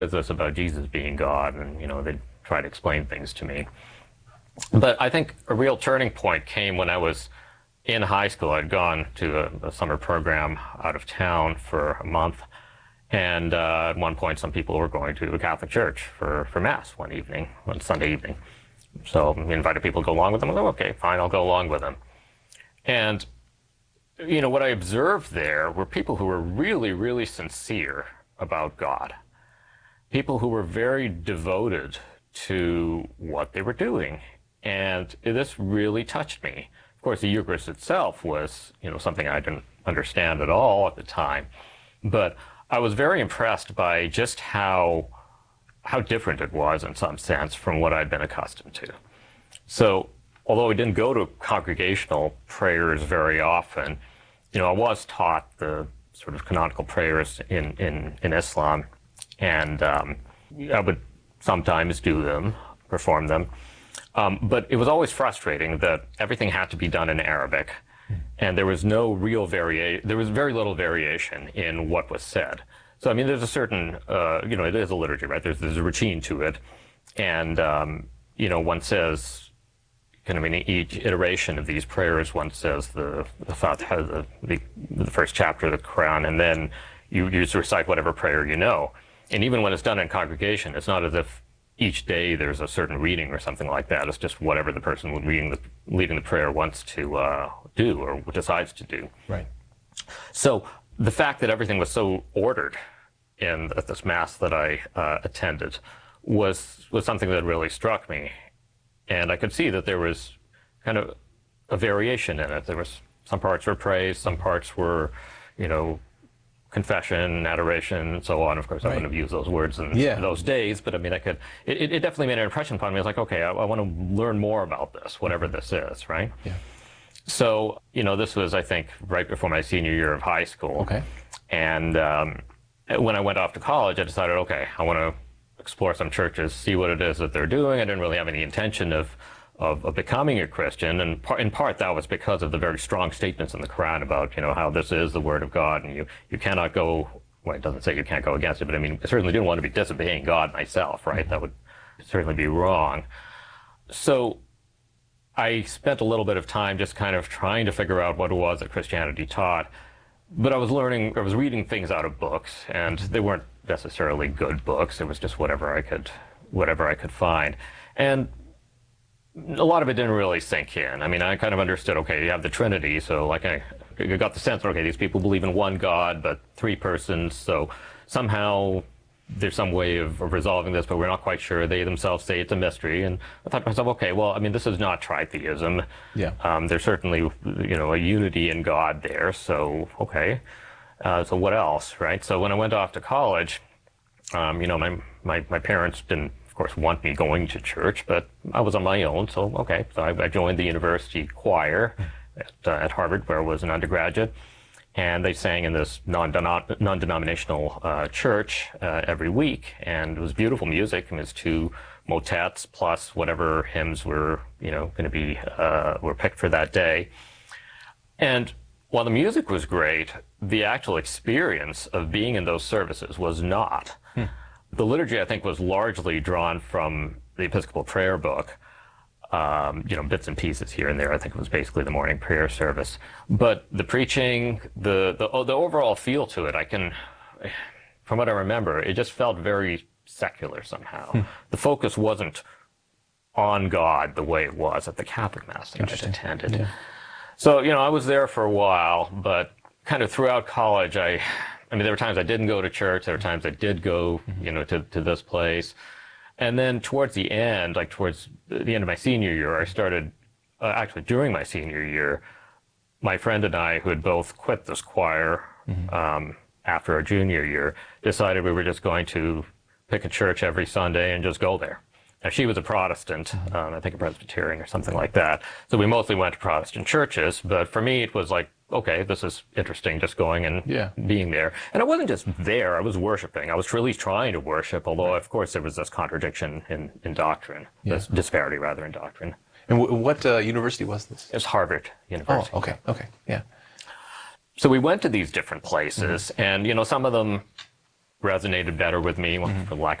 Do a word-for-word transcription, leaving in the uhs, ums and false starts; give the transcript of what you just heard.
is this about Jesus being God? And, you know, they'd try to explain things to me. But I think a real turning point came when I was in high school. I'd gone to a, a summer program out of town for a month. And uh, at one point, some people were going to a Catholic church for, for Mass one evening, one Sunday evening. So we invited people to go along with them. I was like, okay, fine, I'll go along with them. And, you know, what I observed there were people who were really, really sincere about God. People who were very devoted to what they were doing. And this really touched me. Of course, the Eucharist itself was, you know, something I didn't understand at all at the time. But I was very impressed by just how how different it was in some sense from what I'd been accustomed to. So, although I didn't go to congregational prayers very often, you know, I was taught the sort of canonical prayers in, in, in Islam, and um, I would sometimes do them, perform them. Um, but it was always frustrating that everything had to be done in Arabic, and there was no real variation, there was very little variation in what was said. So, I mean, there's a certain, uh, you know, it is a liturgy, right? There's, there's a routine to it. And, um, you know, one says, kind of in each iteration of these prayers, one says the, the Fatiha, the, the, the first chapter of the Quran, and then you, you just recite whatever prayer you know. And even when it's done in congregation, it's not as if each day there's a certain reading or something like that. It's just whatever the person reading the, leading the prayer wants to uh, do or decides to do. Right. So the fact that everything was so ordered in at this Mass that I uh, attended was was something that really struck me. And I could see that there was kind of a variation in it. There was some parts were praise, some parts were, you know, confession, adoration, and so on. Of course, right. I wouldn't have used those words in yeah. those days, but I mean, I could. It, it definitely made an impression upon me. I was like, okay, I, I want to learn more about this, whatever this is, right? Yeah. So, you know, this was, I think, right before my senior year of high school. Okay. And um, when I went off to college, I decided, okay, I want to explore some churches, see what it is that they're doing. I didn't really have any intention of Of, of becoming a Christian, and par, in part that was because of the very strong statements in the Quran about, you know, how this is the Word of God, and you, you cannot go, well, it doesn't say you can't go against it, but I mean, I certainly didn't want to be disobeying God myself, right? That would certainly be wrong. So I spent a little bit of time just kind of trying to figure out what it was that Christianity taught, but I was learning, I was reading things out of books, and they weren't necessarily good books. It was just whatever I could, whatever I could find. And a lot of it didn't really sink in. I mean, I kind of understood, okay, you have the Trinity, so like I, I got the sense, okay, these people believe in one God, but three persons, so somehow there's some way of, of resolving this, but we're not quite sure. They themselves say it's a mystery, and I thought to myself, okay, well, I mean, this is not tritheism. Yeah. Um, there's certainly, you know, a unity in God there, so, okay. Uh, so what else, right? So when I went off to college, um, you know, my, my, my parents didn't, of course, want me going to church, but I was on my own, so okay. So I, I joined the university choir at, uh, at Harvard, where I was an undergraduate, and they sang in this non-denom- non-denominational uh, church uh, every week, and it was beautiful music. I mean, it was two motets plus whatever hymns were, you know, going to be uh, were picked for that day. And while the music was great, the actual experience of being in those services was not. Hmm. The liturgy, I think, was largely drawn from the Episcopal Prayer Book, um, you know, bits and pieces here and there. I think it was basically the morning prayer service. But the preaching, the, the, the overall feel to it, I can, from what I remember, it just felt very secular somehow. Hmm. The focus wasn't on God the way it was at the Catholic Mass that I attended. Yeah. So, you know, I was there for a while, but kind of throughout college, I... I mean, there were times I didn't go to church. There were times I did go, you know, to, to this place. And then towards the end, like towards the end of my senior year, I started, uh, actually during my senior year, my friend and I, who had both quit this choir mm-hmm. um, after our junior year, decided we were just going to pick a church every Sunday and just go there. Now, she was a Protestant, mm-hmm. um, I think a Presbyterian or something like that. So we mostly went to Protestant churches. But for me, it was like, okay, this is interesting, just going and yeah. being there. And I wasn't just there, I was worshiping. I was really trying to worship, although, of course, there was this contradiction in, in doctrine, yeah. this disparity, rather, in doctrine. And w- what uh, university was this? It was Harvard University. Oh, okay, okay, yeah. So we went to these different places, mm-hmm. and, you know, some of them resonated better with me, for lack